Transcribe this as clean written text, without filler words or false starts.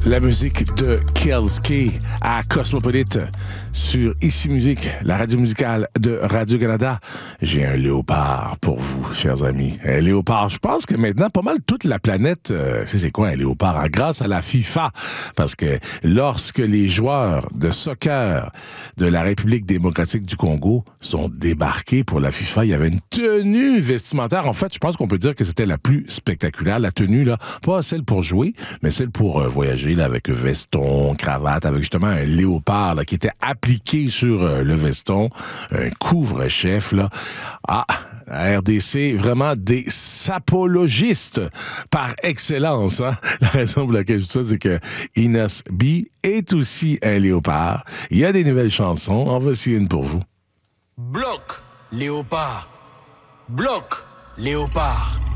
La musique de Kelski à Cosmopolite sur Ici Musique, la radio musicale de Radio-Canada. J'ai un léopard pour vous, chers amis. Un léopard, je pense que maintenant, pas mal toute la planète, c'est quoi un léopard? Grâce à la FIFA, parce que lorsque les joueurs de soccer de la République démocratique du Congo sont débarqués pour la FIFA, il y avait une tenue vestimentaire. En fait, je pense qu'on peut dire que c'était la plus spectaculaire. La tenue, là, pas celle pour jouer, mais celle pour voyager, là, avec veston, cravate, avec justement un léopard là, qui était appliqué sur le veston, un couvre-chef. Là. Ah, la RDC, vraiment des sapologistes par excellence. Hein? La raison pour laquelle je dis ça, c'est que Ines B est aussi un léopard. Il y a des nouvelles chansons. En voici une pour vous. Bloc, léopard. Bloc, léopard.